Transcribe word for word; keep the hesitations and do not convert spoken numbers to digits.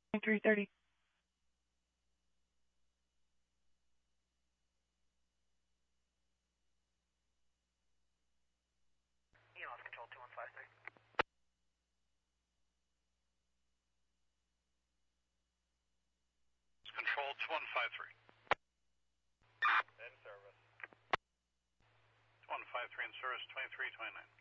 three thirty. E M S Control two one five three. Control two one five three. In service. two one five three in service, twenty-three twenty-nine.